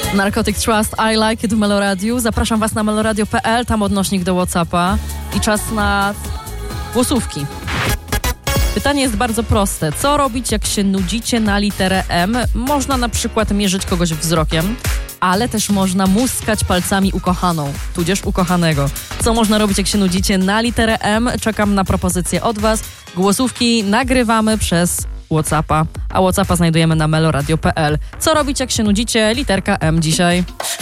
Narcotic Trust, I Like It w Meloradiu. Zapraszam was na meloradio.pl, tam odnośnik do WhatsAppa i czas na głosówki. Pytanie jest bardzo proste. Co robić, jak się nudzicie na literę M? Można na przykład mierzyć kogoś wzrokiem, ale też można muskać palcami ukochaną, tudzież ukochanego. Co można robić, jak się nudzicie na literę M? Czekam na propozycje od was. Głosówki nagrywamy przez WhatsAppa, a WhatsAppa znajdujemy na meloradio.pl. Co robić, jak się nudzicie? Literka M dzisiaj.